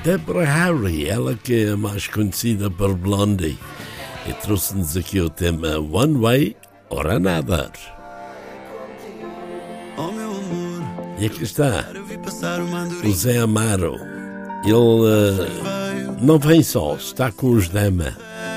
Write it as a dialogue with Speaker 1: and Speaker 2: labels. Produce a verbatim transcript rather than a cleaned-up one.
Speaker 1: Deborah Harry, ela que é mais conhecida por Blondie, e trouxe-nos aqui o tema One Way or Another.
Speaker 2: Oh meu amor,
Speaker 1: e aqui está
Speaker 2: eu vi passar uma
Speaker 1: o
Speaker 2: andorinha.
Speaker 1: Zé Amaro. Ele uh, não vem só, está com os Dama.